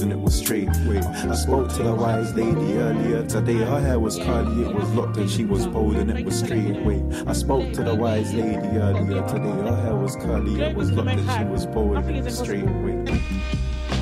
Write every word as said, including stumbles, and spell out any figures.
and it was straight. Wait, I spoke to the wise lady earlier today. Her hair was curly, it was locked, and she was bold, and it was straight. Wait, I spoke to the wise lady earlier today. Her hair was curly, it was locked, and she was bold, and it was straight. Wait.